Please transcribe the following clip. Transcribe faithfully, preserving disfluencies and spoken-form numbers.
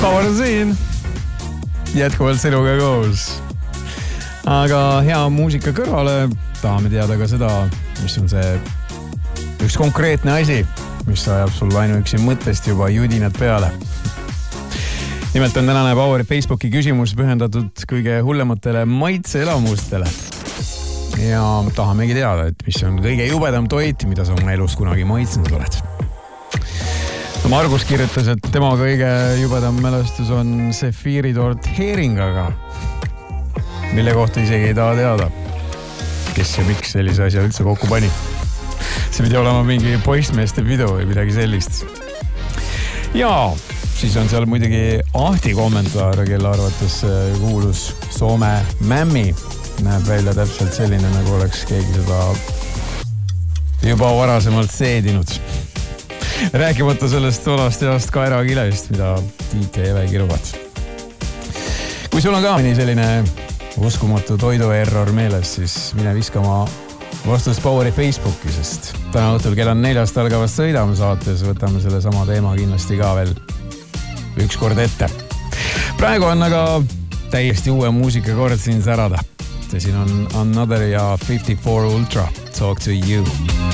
Power on siin. Jätkuvalt sinuga koos. Aga hea muusika kõrvale tahame teada ka seda, mis on see üks konkreetne asi, mis ajab sul ainuüksi mõttest juba judinad peale. Nimelt on tänane Poweri Facebooki küsimus pühendatud kõige hullematele maitseelamustele. Ja tahamegi teada, et mis on kõige jubedam toit, mida sa oma elus kunagi maitsnud oled. No Margus kirjutas, et tema kõige jubedam mälestus on sefiiritort heeringaga, mille kohta isegi ei taha teada, kes ja miks sellise asja üldse kokku pani. See pidi olema mingi poissmeeste pidu või midagi sellist. Ja siis on seal muidugi Ahti kommentaar, kelle arvates kuulus Soome mämmi. Näeb välja täpselt selline, nagu oleks keegi seda juba varasemalt seedinud. Rääkimata sellest tolast heast kaerakilest, mida Tiit ja Eve kiruvad. Kui sul on ka mõni selline uskumatu toiduerror meeles, siis mine viskama vastus Poweri Facebooki, sest täna õhtul kell on neljast algavast Sõidame saates võtame selle sama teema kindlasti ka veel üks kord ette. Praegu on aga täiesti uue muusika kord siin särada. Siin on Another ja fifty-four Ultra, Talk to You.